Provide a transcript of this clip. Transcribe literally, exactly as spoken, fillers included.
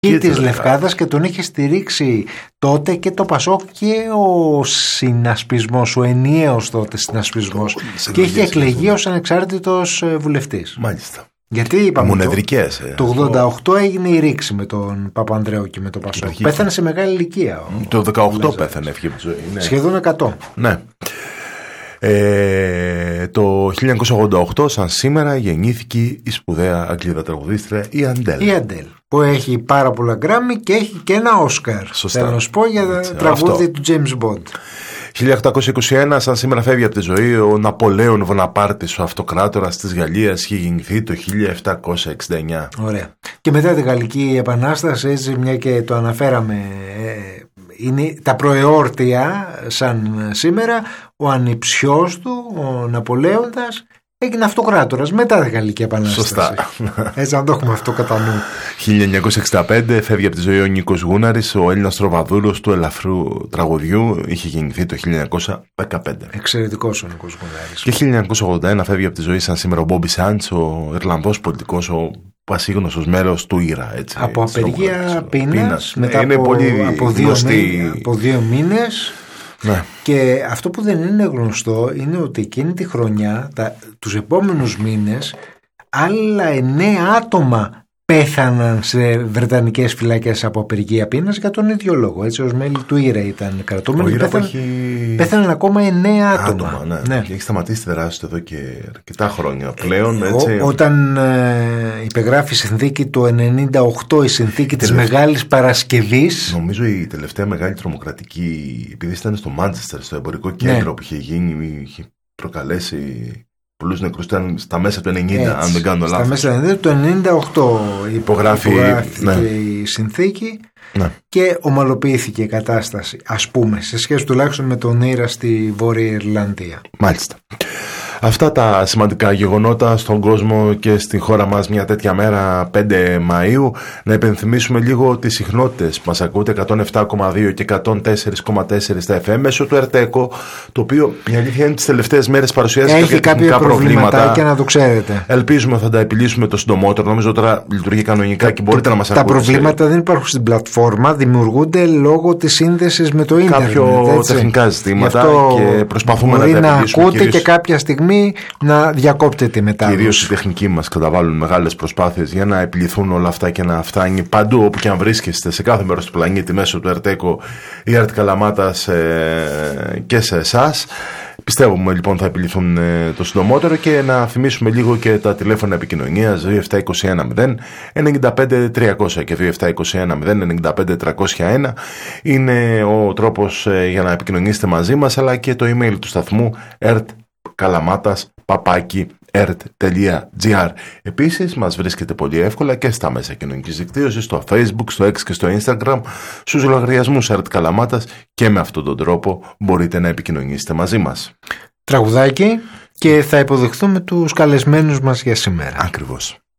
και της Λευκάδας και τον είχε στηρίξει τότε και το Πασόκ και ο συνασπισμός, ο ενιαίος τότε συνασπισμός, και είχε εκλεγεί ως ανεξάρτητος βουλευτής. Μάλιστα. Γιατί είπαμε το, ε, το ογδόντα οκτώ έγινε η ρήξη με τον Παπανδρέου και με τον Πασόκ. Υπήρχε... Πέθανε σε μεγάλη ηλικία. Ο... Το δεκαοκτώ πέθανε, έφυγε από τη ζωή. Ναι. Σχεδόν εκατό. Ναι. Ε, το χίλια εννιακόσια ογδόντα οκτώ, σαν σήμερα, γεννήθηκε η σπουδαία Αγγλίδα τραγουδίστρια η Αντέλ. Η Αντέλ, που έχει πάρα πολλά γκράμμι και έχει και ένα Όσκαρ. Σωστά. Θέλω να σου πω για Έτσι, τραγούδι αυτό. του James Bond. χίλια οκτακόσια είκοσι ένα, σαν σήμερα, φεύγει από τη ζωή ο Ναπολέον Βοναπάρτης, ο αυτοκράτορας της Γαλλίας. Είχε γεννηθεί το χίλια επτακόσια εξήντα εννιά. Ωραία. Και μετά τη Γαλλική Επανάσταση, έτσι, μια και το αναφέραμε, είναι τα προεόρτια σαν σήμερα, ο ανιψιός του, ο Ναπολέοντας, έγινε αυτοκράτορας μετά τη Γαλλική Επανάσταση. Σωστά. Έτσι να το έχουμε αυτό κατά νου. χίλια εννιακόσια εξήντα πέντε, φεύγει από τη ζωή ο Νίκος Γούναρης, ο Έλληνας τροβαδούρος του ελαφρού τραγουδιού. Είχε γεννηθεί το χίλια εννιακόσια δεκαπέντε. Εξαιρετικός ο Νίκος Γούναρης. Και χίλια εννιακόσια ογδόντα ένα, φεύγει από τη ζωή σαν σήμερα ο Μπόμπι Σάντς, ο Ιρλανδός πολιτικός, ο πασίγνωστος μέλος του Ήρα. Έτσι, από απεργία πείνας, μετά είναι από, πολύ από, δύο γνωστή... μήνες, από δύο μήνες. Ναι. Και αυτό που δεν είναι γνωστό είναι ότι εκείνη τη χρονιά, τα, τους επόμενους μήνες, άλλα εννέα άτομα πέθαναν σε βρετανικές φυλάκες από απεργία πείνας για τον ίδιο λόγο. Έτσι, ως μέλη του Ήρα ήταν κρατούμενοι. Πέθαναν, έχει... πέθαναν ακόμα εννέα άτομα. άτομα ναι. Ναι. Και έχει σταματήσει τη δράση του εδώ και αρκετά χρόνια πλέον. Έτσι. Ό, όταν ε, υπεγράφει η συνθήκη το ενενήντα οκτώ, η συνθήκη της Τελευ... Μεγάλης Παρασκευής. Νομίζω η τελευταία μεγάλη τρομοκρατική, επειδή ήταν στο Μάντσεστερ, στο εμπορικό κέντρο, ναι, που είχε γίνει, είχε προκαλέσει πολλούς νεκρούς, ήταν στα μέσα του ενενήντα, έτσι, αν δεν κάνω λάθος. Στα μέσα του ενενήντα, το ενενήντα οκτώ υπογράφει, υπογράφηκε, ναι, η συνθήκη, ναι, και ομαλοποιήθηκε η κατάσταση, ας πούμε, σε σχέση τουλάχιστον με τον Ήρα στη Βόρεια Ιρλανδία. Μάλιστα. Αυτά τα σημαντικά γεγονότα στον κόσμο και στη χώρα μας μια τέτοια μέρα, πέντε Μαΐου. Να υπενθυμίσουμε λίγο τις συχνότητες που μας ακούτε, εκατόν επτά κόμμα δύο και εκατόν τέσσερα κόμμα τέσσερα στα εφ εμ, μέσω του ΕΡΤΕΚΟ, το οποίο η αλήθεια είναι τις τελευταίες μέρες παρουσιάζει έχει κάποια τεχνικά προβλήματα και να το ξέρετε. Ελπίζουμε θα τα επιλύσουμε το συντομότερο. Νομίζω τώρα λειτουργεί κανονικά τα, και μπορείτε να μας τα ακούτε. Τα προβλήματα δεν υπάρχουν στην πλατφόρμα, δημιουργούνται λόγω της σύνδεσης με το ίντερνετ. Κάποιο τεχνικά ζητήματα και προσπαθούμε να τα επιλύσουμε. Μπορεί να ακούτε κυρίως... και κάποια στιγμή να διακόπτεται τη μετάδοση. Κυρίως οι τεχνικοί μας καταβάλουν μεγάλες προσπάθειες για να επιληθούν όλα αυτά και να φτάνει παντού όπου και αν βρίσκεστε, σε κάθε μέρος του πλανήτη, μέσω του ΕΡΤΕΚΟ ή ΕΡΤ Καλαμάτας, ε, και σε εσάς. Πιστεύουμε λοιπόν θα επιληθούν ε, το συντομότερο. Και να θυμίσουμε λίγο και τα τηλέφωνα επικοινωνίας δύο επτά δύο ένα μηδέν εννιά πέντε τριακόσια και δύο επτά δύο ένα μηδέν εννιά πέντε τριακόσια ένα είναι ο τρόπος ε, για να επικοινωνήσετε μαζί μας, αλλά και το email του σταθμού ερτκαλαμάτας παπάκι ert.gr. Επίσης μας βρίσκεται πολύ εύκολα και στα μέσα κοινωνικής δικτύωσης, στο Facebook, στο X και στο Instagram, στους λογαριασμούς ΕΡΤ Καλαμάτας, και με αυτόν τον τρόπο μπορείτε να επικοινωνήσετε μαζί μας. Τραγουδάκι και θα υποδεχθούμε τους καλεσμένους μας για σήμερα. Ακριβώς.